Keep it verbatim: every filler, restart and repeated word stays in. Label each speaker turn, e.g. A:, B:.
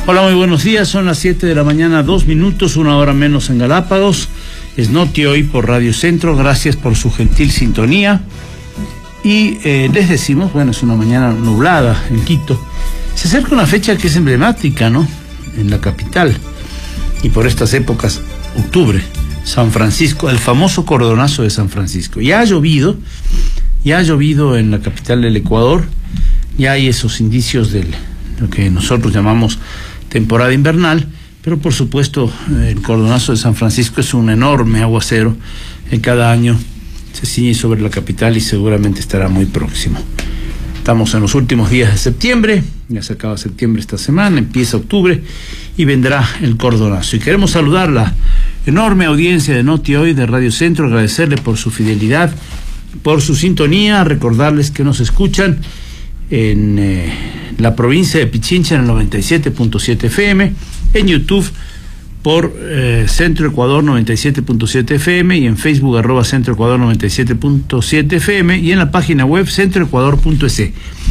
A: Hola, muy buenos días. Son las siete de la mañana, dos minutos, una hora menos en Galápagos. Es Noti Hoy por Radio Centro. Gracias por su gentil sintonía. Y eh, les decimos, bueno, es una mañana nublada en Quito. Se acerca una fecha que es emblemática, ¿no? En la capital. Y por estas épocas, octubre, San Francisco, el famoso cordonazo de San Francisco. Ya ha llovido, ya ha llovido en la capital del Ecuador. Ya hay esos indicios de lo que nosotros llamamos temporada invernal, pero por supuesto el cordonazo de San Francisco es un enorme aguacero que cada año se ciñe sobre la capital y seguramente estará muy próximo. Estamos en los últimos días de septiembre, ya se acaba septiembre esta semana, empieza octubre y vendrá el cordonazo. Y queremos saludar la enorme audiencia de Noti Hoy de Radio Centro, agradecerle por su fidelidad, por su sintonía, recordarles que nos escuchan en eh, la provincia de Pichincha en el noventa y siete punto siete F M, en YouTube por eh, Centro Ecuador noventa y siete punto siete F M y en Facebook arroba Centro Ecuador noventa y siete punto siete F M y en la página web centroecuador punto es.